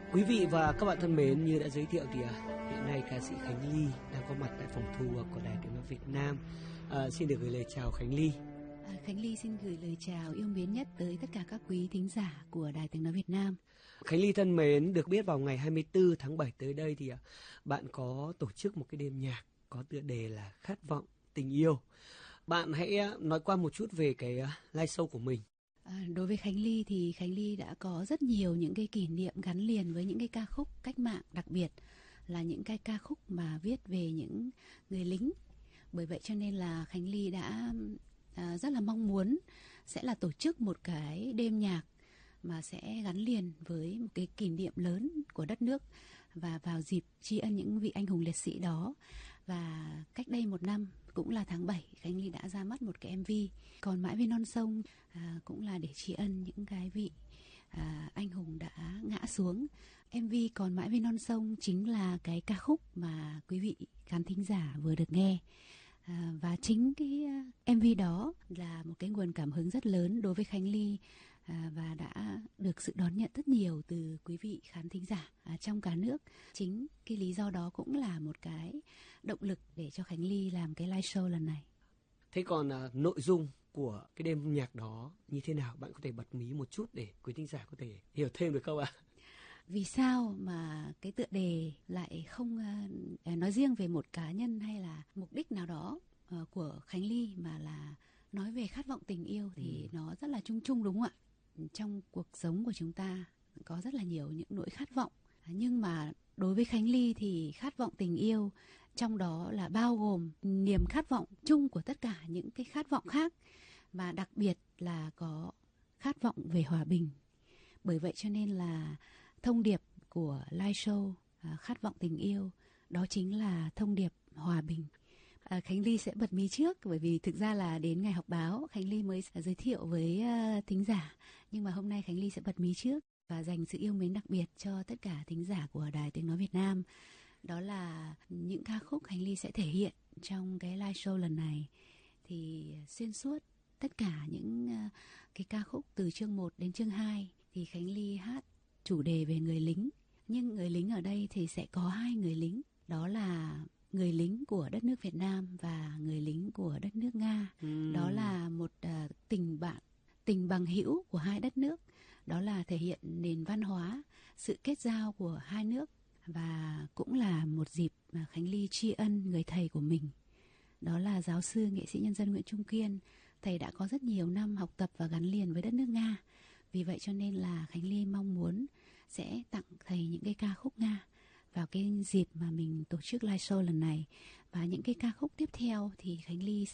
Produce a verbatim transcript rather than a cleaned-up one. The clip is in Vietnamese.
Quý vị và các bạn thân mến, như đã giới thiệu thì hiện nay ca sĩ Khánh Ly đang có mặt tại phòng thu của Đài Tiếng nói Việt Nam. À, xin được gửi lời chào Khánh Ly. À, Khánh Ly xin gửi lời chào yêu mến nhất tới tất cả các quý thính giả của Đài Tiếng nói Việt Nam. Khánh Ly thân mến, được biết vào ngày hai mươi tư tháng bảy tới đây thì bạn có tổ chức một cái đêm nhạc có tựa đề là Khát vọng tình yêu. Bạn hãy nói qua một chút về cái live show của mình. À, đối với Khánh Ly thì Khánh Ly đã có rất nhiều những cái kỷ niệm gắn liền với những cái ca khúc cách mạng, đặc biệt là những cái ca khúc mà viết về những người lính. Bởi vậy cho nên là Khánh Ly đã à, rất là mong muốn sẽ là tổ chức một cái đêm nhạc mà sẽ gắn liền với một cái kỷ niệm lớn của đất nước và vào dịp tri ân những vị anh hùng liệt sĩ đó. Và cách đây một năm, cũng là tháng bảy, Khánh Ly đã ra mắt một cái em vê Còn mãi với non sông, à, cũng là để tri ân những cái vị à, anh hùng đã ngã xuống. em vê Còn mãi với non sông chính là cái ca khúc mà quý vị khán thính giả vừa được nghe. À, và chính cái em vê đó là một cái nguồn cảm hứng rất lớn đối với Khánh Ly, à, và đã được sự đón nhận rất nhiều từ quý vị khán thính giả à, trong cả nước. Chính cái lý do đó cũng là một cái động lực để cho Khánh Ly làm cái live show lần này. Thế còn à, nội dung của cái đêm nhạc đó như thế nào? Bạn có thể bật mí một chút để quý thính giả có thể hiểu thêm được không ạ? Vì sao mà cái tựa đề lại không uh, nói riêng về một cá nhân hay là mục đích nào đó uh, của Khánh Ly, mà là nói về khát vọng tình yêu thì ừ. nó rất là chung chung, đúng không ạ? Trong cuộc sống của chúng ta có rất là nhiều những nỗi khát vọng, nhưng mà đối với Khánh Ly thì khát vọng tình yêu trong đó là bao gồm niềm khát vọng chung của tất cả những cái khát vọng khác, mà đặc biệt là có khát vọng về hòa bình. Bởi vậy cho nên là thông điệp của live show à, Khát vọng tình yêu đó chính là thông điệp hòa bình. À, Khánh Ly sẽ bật mí trước, bởi vì thực ra là đến ngày họp báo Khánh Ly mới giới thiệu với uh, thính giả, nhưng mà hôm nay Khánh Ly sẽ bật mí trước và dành sự yêu mến đặc biệt cho tất cả thính giả của Đài Tiếng nói Việt Nam. Đó là những ca khúc Khánh Ly sẽ thể hiện trong cái live show lần này, thì xuyên suốt tất cả những uh, cái ca khúc từ chương một đến chương hai thì Khánh Ly hát chủ đề về người lính. Nhưng người lính ở đây thì sẽ có hai người lính, đó là người lính của đất nước Việt Nam và người lính của đất nước Nga. uhm. Đó là một uh, tình bạn, tình bằng hữu của hai đất nước, đó là thể hiện nền văn hóa, sự kết giao của hai nước, và cũng là một dịp mà Khánh Ly tri ân người thầy của mình, đó là giáo sư nghệ sĩ nhân dân Nguyễn Trung Kiên. Thầy đã có rất nhiều năm học tập và gắn liền với đất nước Nga. Vì vậy cho nên là Khánh Ly mong muốn sẽ tặng thầy những cái ca khúc Nga vào cái dịp mà mình tổ chức live show lần này. Và những cái ca khúc tiếp theo thì Khánh Ly